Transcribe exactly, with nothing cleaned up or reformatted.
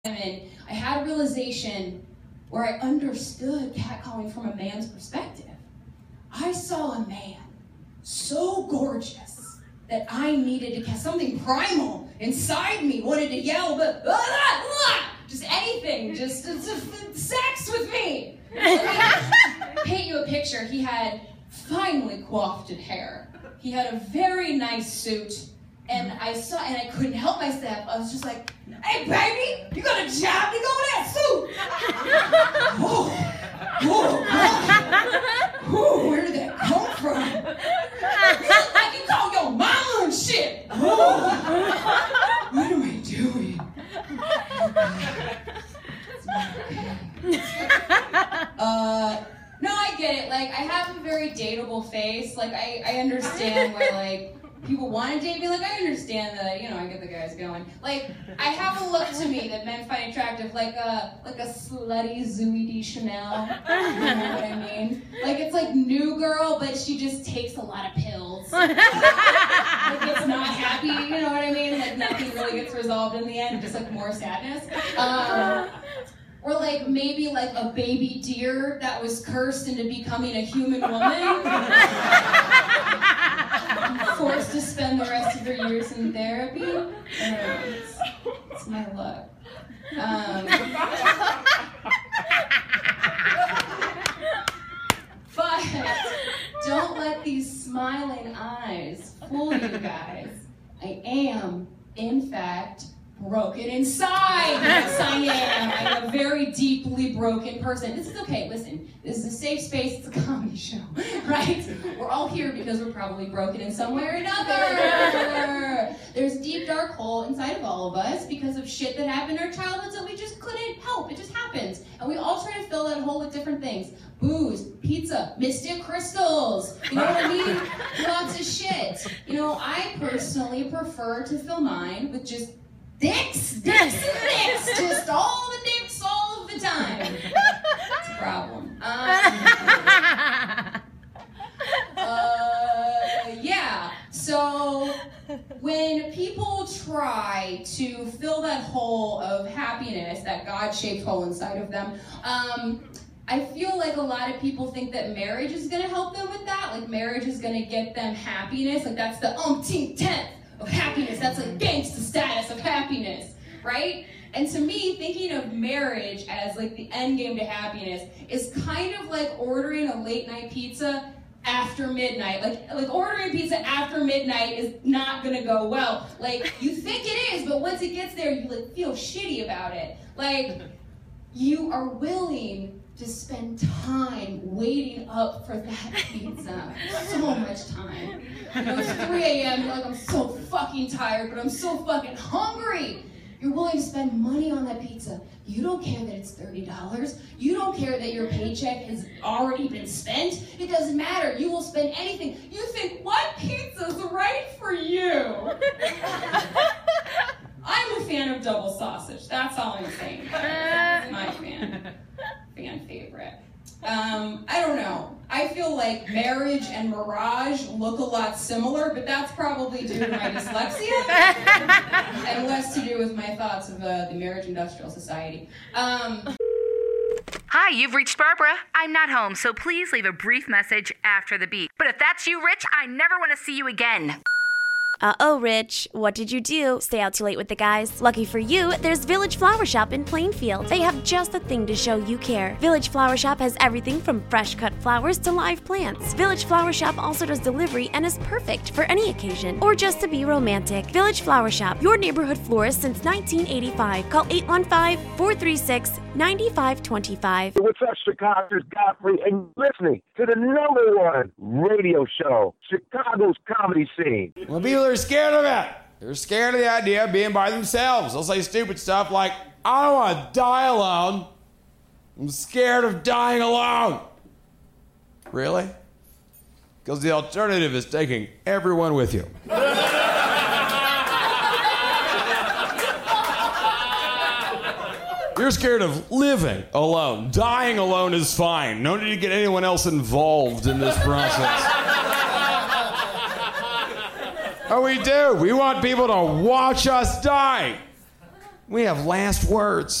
And I had a realization where I understood catcalling from a man's perspective. I saw a man so gorgeous that I needed to catch something primal inside me, wanted to yell, but blah, blah, blah, just anything, just, just, just sex with me. Let me paint you a picture. He had finely coiffed hair. He had a very nice suit. And I saw, and I couldn't help myself. I was just like, hey, baby, you got a job to go in that suit. Oh, oh, God. Oh, where did that come from? You look like you call your mama and shit. Oh, what am I doing? uh, no, I get it. Like, I have a very dateable face. Like, I, I understand why, like, people want to date me. Like, I understand that, you know, I get the guys going. Like, I have a look to me that men find attractive, like a like a slutty Zooey D Chanel. You know what I mean? Like, it's like New Girl, but she just takes a lot of pills. Like, it's not happy, you know what I mean? Like, nothing really gets resolved in the end, just like more sadness. Um, or like maybe like a baby deer that was cursed into becoming a human woman. Forced to spend the rest of her years in therapy. I don't know, it's, it's my luck. Um, but don't let these smiling eyes fool you guys. I am, in fact, broken inside. Yes, I am. I'm a very deeply broken person. This is okay. Listen, this is a safe space. It's a comedy show, right? We're all here because we're probably broken in some way or another. There's a deep, dark hole inside of all of us because of shit that happened in our childhoods that we just couldn't help. It just happens. And we all try to fill that hole with different things. Booze, pizza, Mystic crystals, you know what I mean? Lots of shit. You know, I personally prefer to fill mine with just dicks, dicks, and dicks, just all the dicks all of the time. It's a problem. Um, uh, yeah, so when people try to fill that hole of happiness, that God-shaped hole inside of them, um, I feel like a lot of people think that marriage is going to help them with that, like marriage is going to get them happiness, like that's the umpteenth tenth of happiness. That's like gangsta status of happiness, right? And to me, thinking of marriage as like the end game to happiness is kind of like ordering a late night pizza after midnight. Like, like ordering pizza after midnight is not gonna go well. Like, you think it is, but once it gets there, you like feel shitty about it. Like, you are willing to spend time waiting up for that pizza. So much time. You know, it's three a.m., you're like, I'm so fucking tired, but I'm so fucking hungry. You're willing to spend money on that pizza. You don't care that it's thirty dollars. You don't care that your paycheck has already been spent. It doesn't matter. You will spend anything. You think, what pizza's right for you? I'm a fan of double sausage. That's all I'm saying. It's my fan. Fan favorite. Um, I don't know. I feel like marriage and Mirage look a lot similar, but that's probably due to my dyslexia and less to do with my thoughts of uh, the Marriage Industrial Society. Um, Hi, you've reached Barbara. I'm not home, so please leave a brief message after the beep. But if that's you, Rich, I never want to see you again. Uh-oh, Rich. What did you do? Stay out too late with the guys? Lucky for you, there's Village Flower Shop in Plainfield. They have just the thing to show you care. Village Flower Shop has everything from fresh-cut flowers to live plants. Village Flower Shop also does delivery and is perfect for any occasion or just to be romantic. Village Flower Shop, your neighborhood florist since nineteen eighty-five. Call eight one five, four three six, nine five two five. What's up, Chicago? It's Godfrey, and you're listening to the number one radio show, Chicago's comedy scene. Well, people are scared of it. They're scared of the idea of being by themselves. They'll say stupid stuff like, I don't want to die alone. I'm scared of dying alone. Really? Because the alternative is taking everyone with you. You're scared of living alone. Dying alone is fine. No need to get anyone else involved in this process. Oh, we do. We want people to watch us die. We have last words.